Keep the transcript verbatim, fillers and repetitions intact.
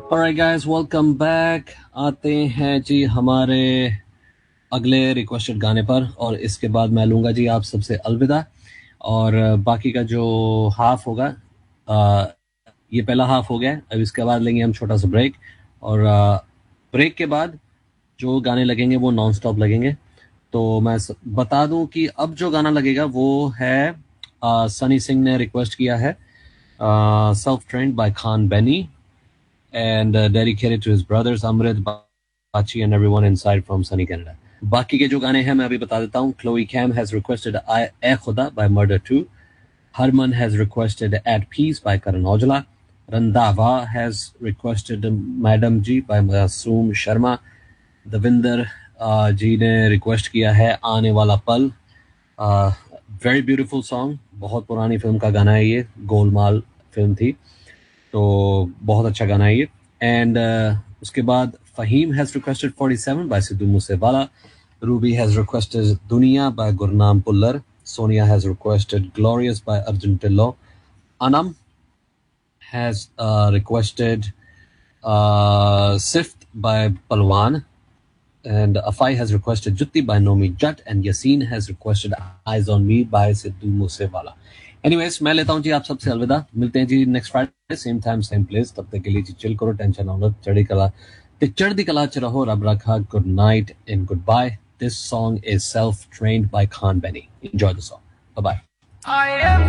Alright guys, welcome back. आते हैं जी हमारे अगले रिक्वेस्टेड गाने पर और इसके बाद मैं लूँगा जी आप सबसे अलविदा और बाकी का जो हाफ होगा आ, ये पहला हाफ हो गया। अब इसके बाद लेंगे हम छोटा सा ब्रेक और ब्रेक के बाद जो गाने लगेंगे वो नॉन स्टॉप लगेंगे। तो मैं बता दूं कि अब जो गाना लगेगा वो है आ, सनी सिंह ने रिक्वेस्ट किया है self trend bye Khan Beni and uh, dedicated to his brothers Amrit, Bachi and everyone inside from sunny Canada. बाकी के जो गाने हैं मैं अभी बता देता हूँ। Chloe Cam has requested I ए खुदा by Murder two. Harman has requested At Peace by Karan Aujla. Randava has requested Madam Ji by Masoom Sharma. Davinder uh, जी ने रिक्वेस्ट किया है आने वाला पल। वेरी ब्यूटीफुल सॉन्ग, बहुत पुरानी फिल्म का गाना है ये, गोलमाल फिल्म थी, तो बहुत अच्छा गाना है ये। एंड uh, उसके बाद Faheem has requested forty-seven bye Sidhu Moosewala. Ruby has requested दुनिया bye Gurnam पुल्लर. Sonia has requested glorious bye Arjun Tillo. Anam has requested shift bye पलवान. And Afai has requested Jutti by Nomi Jatt and Yasin has requested Eyes on Me by Sidhu Moosewala. Anyways, मैं लेता हूँ जी आप सबसे अलविदा। मिलते हैं जी next Friday same time same place. तब तक के लिए जी चिल करो, टेंशन ना लो, चढ़ी कला ते चढ़दी कला च रहो, रब रखा. Good night and goodbye. This song is Self Trained by Khan Benny. Enjoy the song. Bye bye. I am